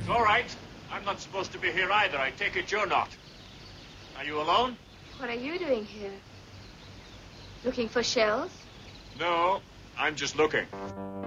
It's all right. I'm not supposed to be here either. I take it you're not. Are you alone? What are you doing here? Looking for shells? No, I'm just looking.